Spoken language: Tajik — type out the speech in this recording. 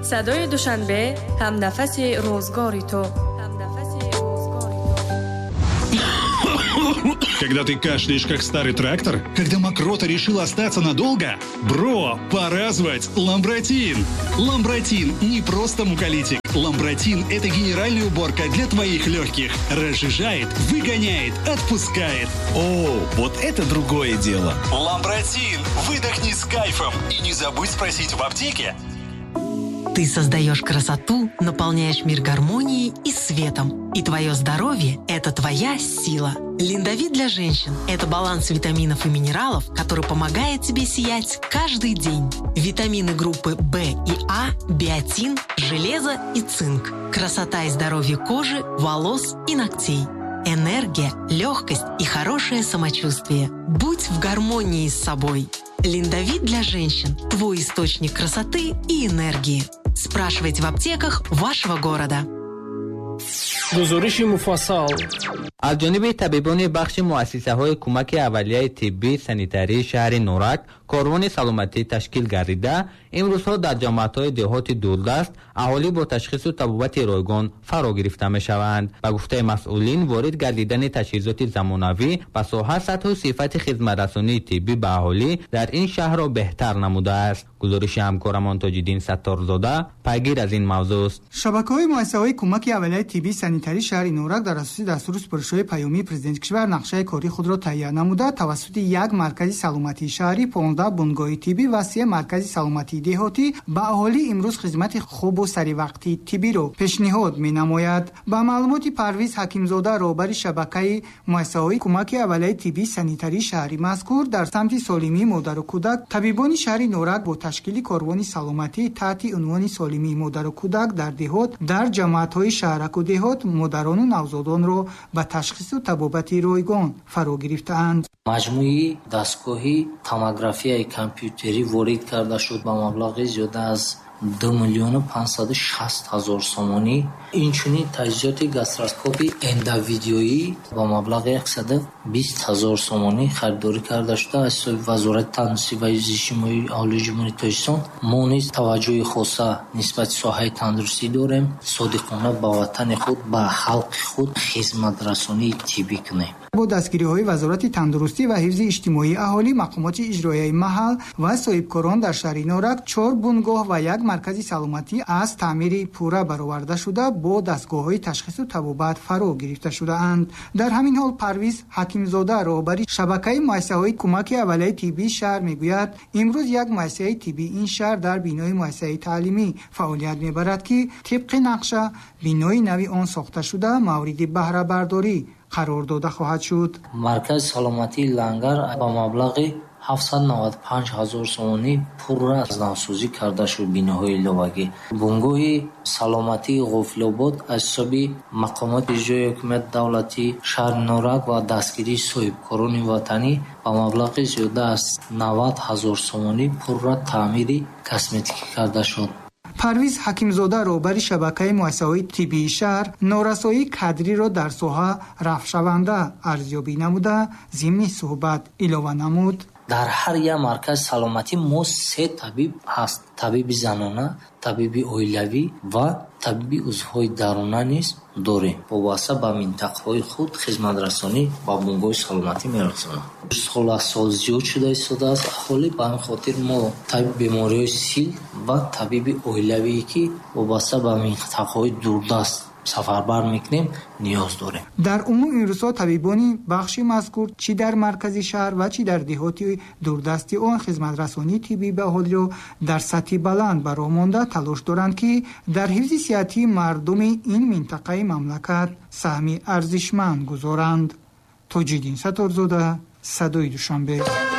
صدای دوشنبه همنفس روزگاری تو. Когда ты кашляешь, как старый трактор? Когда мокрота решила остаться надолго? Бро, пора звать Ламбротин! Ламбротин не просто муколитик. Ламбротин – это генеральная уборка для твоих легких. Разжижает, выгоняет, отпускает. О, вот это другое дело. Ламбротин! Выдохни с кайфом. И не забудь спросить в аптеке. Ты создаешь красоту, наполняешь мир гармонией и светом. И твое здоровье – это твоя сила. Линдовит для женщин – это баланс витаминов и минералов, который помогает тебе сиять каждый день. Витамины группы В и А, биотин, железо и цинк. Красота и здоровье кожи, волос и ногтей. Энергия, легкость и хорошее самочувствие. Будь в гармонии с собой. Линдовит для женщин – твой источник красоты и энергии. Спрашивайте в аптеках вашего города. گزارش مفصل از جانب طبیبان بخش مؤسسه‌های کمک اولیه طبی سانیتری شهر نورک کاروان سلامتی تشکیل گردیده امروزها در جماعت‌های دهات دوردست اهالی با تشخیص طبوبت رایگان فرا گرفته می‌شوند. به گفته مسئولین وارد گردیدن تجهیزات زمانوی به ساحت سطح و صفت خدمت‌رسانی طبی به اهالی در این شهر را بهتر نموده است. گزارش همکارمان تاج‌الدین ستارزاده پیگیر از این موضوع است. شبکه‌های مؤسسه‌های کمک اولیه طبی سانیتری شهر نورک در اساس دستور سپارش‌های پیامی پرزیدنت کشور نقشه کاری خود را تهیه نموده توسط یک مرکز سلامتی شهری 15 بنگاه طبی و 3 مرکز سلامتی دهاتی به اهالی امروز خدمت خوب و سری وقتی طبی را پیشنهاد می‌نماید. با معلومات پرویز حکیمزاده رهبر شبکه مؤسسه‌های کمک اولیه طبی سانیتری شهری مذکور در سمت سالمی مادر و کودک طبیبان شهر نورک با تشکیل کاروان سلامتی تحت عنوان سالمی مادر و کودک در دهات در جماعت‌های شهرک و دهات مادران و نوزادان را به تشخیص و طبابت رایگان فرا گرفتند. مجموعی دستگاهی توموگرافی کامپیوتری وارد کرده شد با مبلغ زیاده از 2,560,000 سومانی. اینچنین تجهیزات گاستروسکوپی اندویدیویی با مبلغ 120,000 سومانی خریداری کرده شده از سوی وزارت تندرستی و اجتماعی اهالی جمهوری تاجیکستان. ما نیز توجه خاصه نسبت ساحه تندرستی داریم. صادقانه با وطن خود با خلق خود خدمت رسانی طبی کنیم. با دستگیری‌های وزارت تندرستی و حفظ اجتماعی اهالی مقامات اجرایی محل و صاحبکاران در شهر نورک 4 بنگاه و 1 مرکز سلامتی از تعمیر پوره برآورده شده با دستگاه‌های تشخیص و طبابت فرا گرفته شده‌اند. در همین حال پرویز حکیمزاده رهبر شبکه مؤسسه‌های کمک اولیه طبی شهر میگوید امروز یک مؤسسه طبی این شهر در بینای مؤسسه تعلیمی فعالیت می‌برد که طبق نقشه بینای نوی آن ساخته شده مورد بهره برداری قرار داده خواهد شد. مرکز سلامتی لنگر با مبلغ 795,000 سومانی پور از نوسازی کرده شد. بیناهای لوگی بنگاه سلامتی غفل‌آباد از سوی مقامات اجرایی حکومت دولتی شهر نورک و دستگیری صاحبکاران وطنی با مبلغ زیاده از 90,000 سومانی پور را تعمیر کسمتیکی کرده شد. پرویز حکیمزاده رهبر شبکه مؤسسه‌های طبی شهر نارسایی کادری را در ساحه رفع‌شونده ارزیابی نموده ضمن صحبت علاوه نمود. در هر یک مرکز سلامتی ما 3 طبیب هست. طبیب زنانه، طبیب اویلوی و طبیب عضوهای درونه نیز داریم. وابسته به منطقه‌های خود خدمت رسانی با بنگاه سلامتی می‌رسانیم. سال از سال زیاد شده ایستاده است اهالی. به همین خاطر ما طبیب بیماری‌های سیل و طبیب اویلوی که وابسته به منطقه‌های دوردست سفربر میکنیم نیاز داریم. در عموم این روزها طبیبان بخش مذکور چی در مرکز شهر و چی در دهات دوردستی آن خدمت رسانی طبی به اهالی را در سطح بلند برآ مانده تلاش دارند که در حفظ صحتی مردم این منطقه مملکت سهمی ارزشمند گذارند. تاج‌الدین ستارزاده، صدای دوشنبه.